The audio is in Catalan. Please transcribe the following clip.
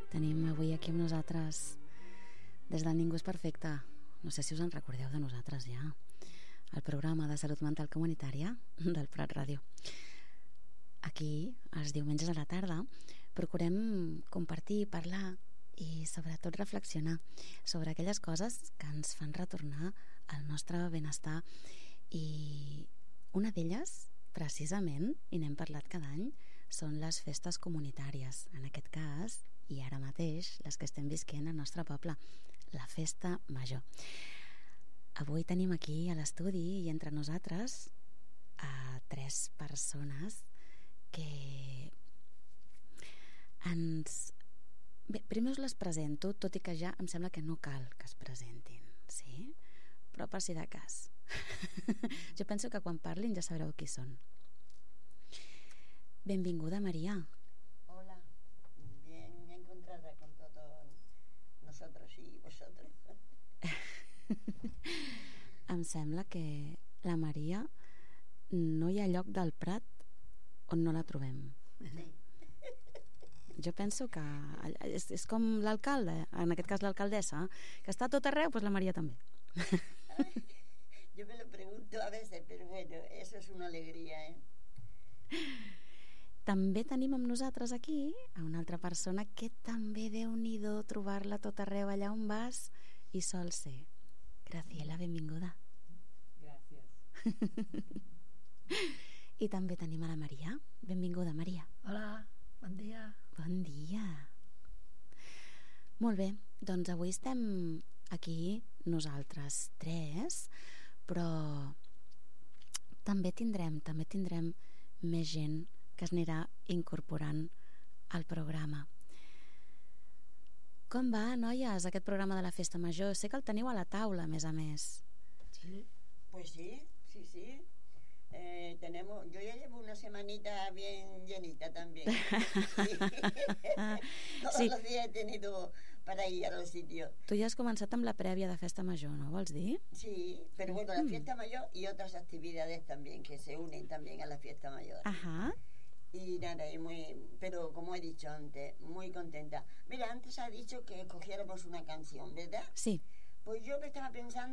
Tenim avui aquí amb nosaltres, des del Ningú és Perfecte, no sé si us en recordeu de nosaltres ja, el programa de salut mental comunitària del Prat Ràdio. Aquí, els diumenges a la tarda, procurem compartir, parlar i sobretot reflexionar sobre aquelles coses que ens fan retornar al nostre benestar, i una d'elles, precisament, i n'hem parlat cada any, són les festes comunitàries, en aquest cas, i ara mateix, les que estem visquent al nostre poble, la Festa Major. Avui tenim aquí a l'estudi i entre nosaltres a 3 persones que ens... Bé, primer us les presento, tot i que ja em sembla que no cal que es presentin, sí? Però per si de cas. Jo penso que quan parlin ja sabreu qui són. Benvinguda, María. Hola, bien encontrada con todos nosotros y vosotros. Em sembla que la Maria no hi ha lloc del Prat on no la trobem. Sí. Jo penso que és com l'alcalde, en aquest cas l'alcaldessa, que està a tot arreu, doncs la Maria també. Yo me lo pregunto a veces, pero bueno, eso es una alegría, ¿eh? També tenim amb nosaltres aquí a una altra persona que també Déu-n'hi-do trobar-la tot arreu allà on vas i sol ser. Graciela, benvinguda. Gràcies. I també tenim a la Maria. Benvinguda, Maria. Hola, bon dia. Bon dia. Molt bé, doncs avui estem aquí nosaltres 3, però també tindrem més gent que es anirà incorporant al programa. Com va, noies, aquest programa de la Festa Major? Sé que el teniu a la taula, a més. Sí. Pues sí. Yo ya llevo una semanita bien llenita también. Todos los días he tenido para ir a los sitios. Tu ja has començat amb la prèvia de Festa Major, no vols dir? Sí, pero bueno, la fiesta mayor y otras actividades también que se unen también a la fiesta mayor. Ajá. Y nada, pero como he dicho antes, muy contenta. Mira, antes ha dicho que escogiéramos una canción, ¿verdad? Sí. Pues yo me estaba pensando